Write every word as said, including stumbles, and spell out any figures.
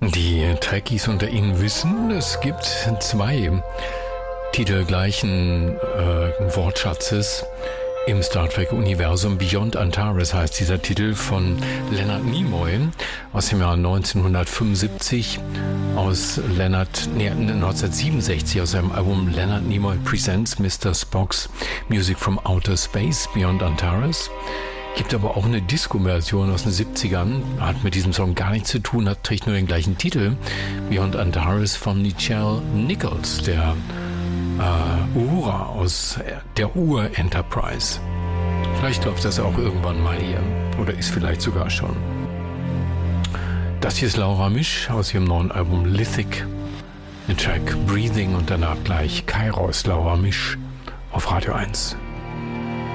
Die Trekkies unter Ihnen wissen, es gibt zwei Titel gleichen äh, Wortschatzes im Star Trek-Universum. Beyond Antares heißt dieser Titel von Leonard Nimoy aus dem Jahr neunzehnhundertfünfundsiebzig, aus Leonard, nee, neunzehnhundertsiebenundsechzig aus seinem Album Leonard Nimoy Presents Mister Spock's Music from Outer Space, Beyond Antares. Gibt aber auch eine Disco-Version aus den siebzigern, hat mit diesem Song gar nichts zu tun, hat, trägt nur den gleichen Titel, Beyond Antares von Nichelle Nichols, der äh, Uhura aus der Ur-Enterprise. Vielleicht läuft das auch irgendwann mal hier, oder ist vielleicht sogar schon. Das hier ist Laura Misch aus ihrem neuen Album Lithic, den Track Breathing und danach gleich Kairos, Laura Misch auf Radio eins.